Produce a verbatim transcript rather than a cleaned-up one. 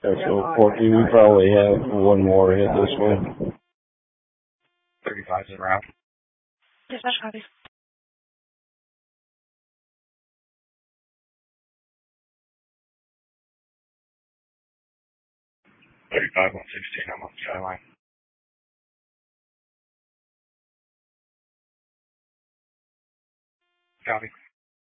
Yeah, so Porky, we probably have one more hit this way. thirty-five is around. Dispatch copy. thirty-five, one sixteen, I'm on the skyline. Copy.